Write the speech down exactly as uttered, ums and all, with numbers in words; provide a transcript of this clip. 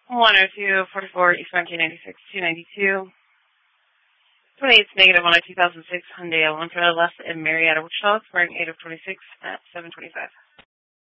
one oh two, forty-four, East nineteen ninety-six, two ninety-two. twenty-eight, negative one oh two thousand six, Hyundai Elantra, left in Marietta, Wichita, wearing eight of twenty-six at seven twenty-five.